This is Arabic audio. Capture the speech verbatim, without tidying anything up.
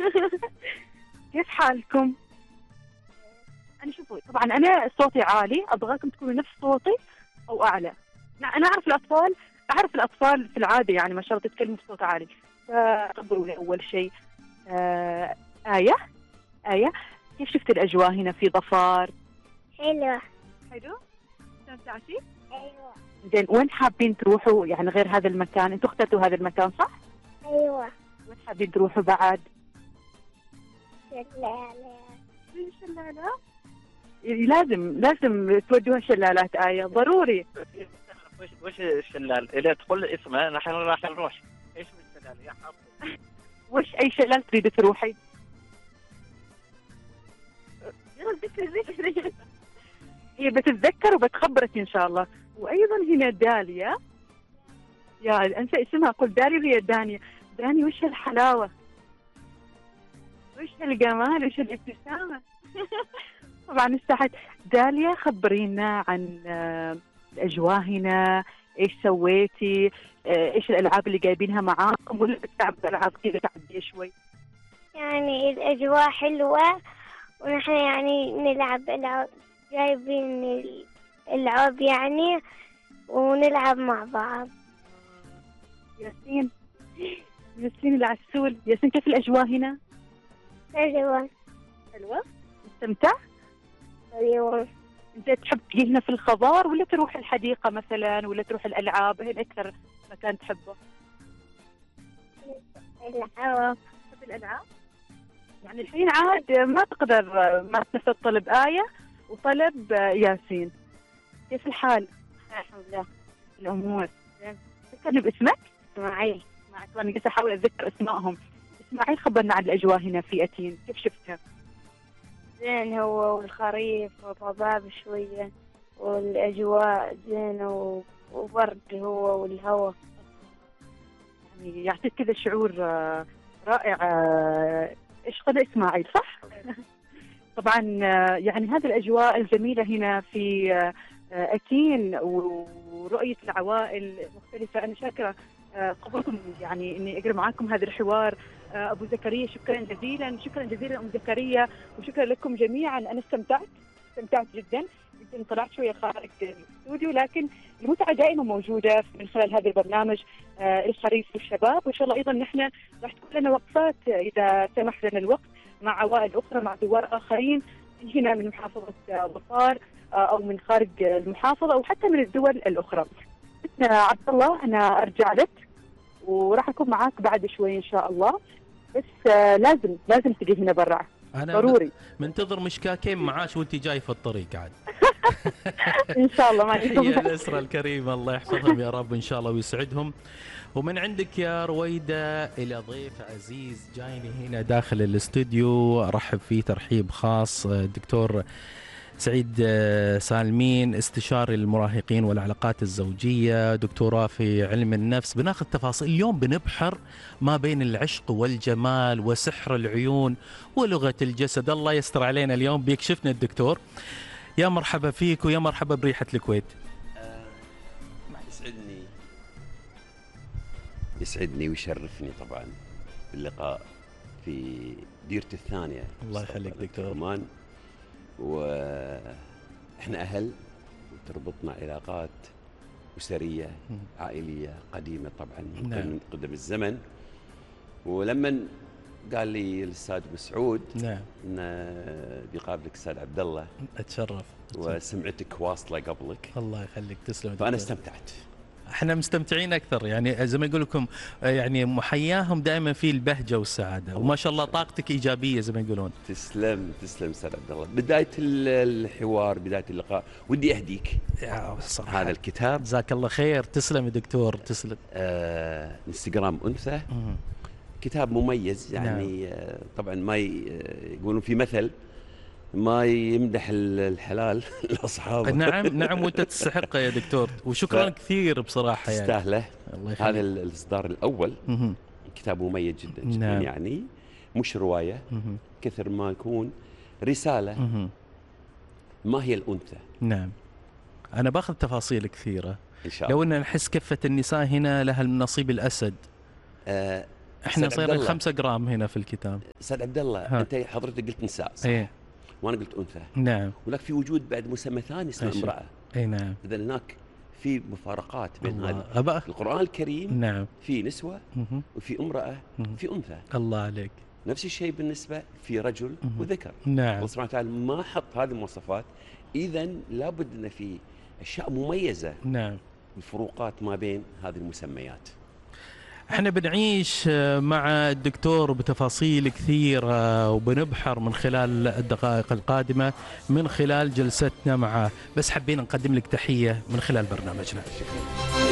كيف حالكم؟ أنا شوفوا طبعا أنا صوتي عالي، أبغاكم تكونوا نفس صوتي أو أعلى. أنا أعرف الأطفال، أعرف الأطفال في العادة يعني ما شاء الله تتكلموا بصوت عالي. فخبروا لي أول شيء. آه آية آية كيف شفت الأجواء هنا في ظفار؟ حلوة. حلو؟ استمتعتي؟ أيوة. زين، وين حابين تروحوا يعني غير هذا المكان؟ انتوا اخترتوا هذا المكان صح؟ أيوة. وين حابين تروحوا بعد؟ شلالات. شلالات؟ لازم لازم تودوها شلالات آية، ضروري. وش وش الشلال؟ إذا تقول اسمه نحن راح نروح. ايش من الشلال يا حافظ؟ وش أي شلال تريد تروحي؟ هي بتتذكر وبتخبرك إن شاء الله. وأيضا هنا داليا، يا أنسى اسمها، قل داليا وهي دانيا. داني وش هالحلاوة، وش هالجمال، وش الابتسامة. طبعا استحت. داليا خبرينا عن الأجواء هنا، إيش سويتي، إيش الألعاب اللي جايبينها معاكم، ولا بتلعب ألعاب كذا تعدي شوي؟ يعني الأجواء حلوة ونحن يعني نلعب ألعاب، جايبين الألعاب يعني ونلعب مع بعض. ياسين، ياسين العسول. ياسين كيف الأجواء هنا؟ حلوة. حلوة؟ مستمتع؟ أيوة. أنت تحب تجي هنا في الخضار ولا تروح الحديقة مثلا ولا تروح الألعاب؟ هنا أكثر مكان تحبه؟ الألعاب. تحب الألعاب؟ يعني الحين عاد ما تقدر ما تنفذ طلب آية وطلب ياسين. كيف الحال؟ الحمد لله. الأمور ذكرني باسمك؟ إسماعيل. معك، وأنا قلت أحاول أتذكر اسمائهم. إسماعيل خبرنا عن الأجواء هنا في أتين، كيف شفتها؟ زين هو والخريف وضباب شوية والأجواء زينة وبرد هو والهواء، يعني يعطيك كذا شعور رائع. إيش قال إسماعيل صح؟ طبعا يعني هذه الأجواء الجميلة هنا في أتين ورؤية العوائل المختلفة. أنا شاكرة قبولكم يعني إني أقرأ معاكم هذا الحوار. أبو زكريا شكرا جزيلا، شكرا جزيلا أم زكريا، وشكرا لكم جميعا. أنا استمتعت استمتعت جدا. يمكن طلعت شوية خارج الاستوديو، لكن المتعة دائما موجودة من خلال هذا البرنامج الحريص والشباب. وإن شاء الله أيضا نحن راح تكون لنا وقفات إذا سمح لنا الوقت مع عوائل أخرى، مع دوار آخرين هنا من محافظة ظفار أو من خارج المحافظة أو حتى من الدول الأخرى. عبد الله أنا أرجع لك وراح أكون معاك بعد شوي إن شاء الله، بس لازم لازم تجي هنا برا، أنا ضروري. منتظر مشكاكين معاش وأنت جاي في الطريق عاد. إن شاء الله. ما يا الأسرة الكريمة الله يحفظهم يا رب إن شاء الله ويسعدهم. ومن عندك يا رويدة إلى ضيف عزيز جايني هنا داخل الاستوديو، أرحب فيه ترحيب خاص الدكتور سعيد سالمين، استشاري المراهقين والعلاقات الزوجية، دكتوراه في علم النفس. بناخذ تفاصيل اليوم، بنبحر ما بين العشق والجمال وسحر العيون ولغة الجسد. الله يستر علينا اليوم بيكشفنا الدكتور. يا مرحبا فيك ويا مرحبا بريحة الكويت. آه يسعدني يسعدني ويشرفني طبعا باللقاء في ديرتي الثانية. الله يخليك دكتور. كمان وإحنا أهل وتربطنا علاقات أسرية عائلية قديمة طبعا نعم. من قدم الزمن. ولما قال لي الأستاذ مسعود نعم إنه بيقابلك الأستاذ عبد الله، أتشرف وسمعتك واصلة قبلك، الله يخليك تسلم. فأنا استمتعت. احنا مستمتعين اكثر، يعني زي ما يقول لكم يعني محياهم دائما في البهجه والسعاده، وما شاء الله طاقتك ايجابيه زي ما يقولون. تسلم تسلم استاذ عبد الله. بدايه الحوار بدايه اللقاء ودي اهديك هذا الكتاب. جزاك الله خير. تسلم يا دكتور تسلم. آه انستغرام انثى، كتاب مميز يعني. نعم. آه طبعا ما يقولون في مثل ما يمدح الحلال لاصحابه. نعم نعم وانت تستحق يا دكتور، وشكرا كثير بصراحه يعني. تستاهله. هذا الاصدار الاول. مه. كتاب مميز جدا جدا. نعم. يعني مش روايه، مه. كثر ما يكون رساله. مه. ما هي الانثى؟ نعم انا باخذ تفاصيل كثيره ان شاء الله. لو ان نحس كفه النساء هنا لها النصيب الاسد. آه احنا صايرين خمسة جرام هنا في الكتاب. استاذ عبد الله، انت حضرتك قلت نساء صح؟ ايه. وانا قلت انثى. نعم. ولك في وجود بعد مسمى ثاني اسمه امراه. اي نعم. اذا هناك في مفارقات بين هذه. أبقى. القرآن الكريم نعم في نسوة مه. وفي امرأة مه. في أنثى. الله عليك. نفس الشيء بالنسبة في رجل مه. وذكر. نعم. الله سبحانه وتعالى ما حط هذه المواصفات، إذا لابد أن في أشياء مميزة. نعم. الفروقات ما بين هذه المسميات. احنا بنعيش مع الدكتور بتفاصيل كثيرة وبنبحر من خلال الدقائق القادمة من خلال جلستنا معه، بس حبينا نقدم لك تحية من خلال برنامجنا.